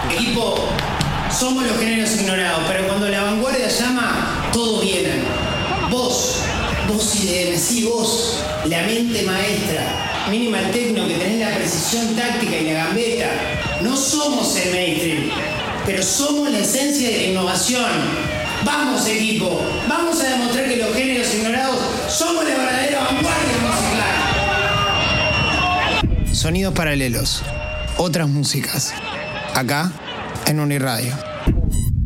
Equipo, somos los géneros ignorados, pero cuando la vanguardia llama, todos vienen. Vos IDM, vos, la mente maestra, Minimal Techno, que tenés la precisión táctica y la gambeta. No somos el mainstream, pero somos la esencia de la innovación. Vamos, equipo, vamos a demostrar que los géneros ignorados somos la verdadera vanguardia musical. Sonidos paralelos, otras músicas, acá en Uniradio.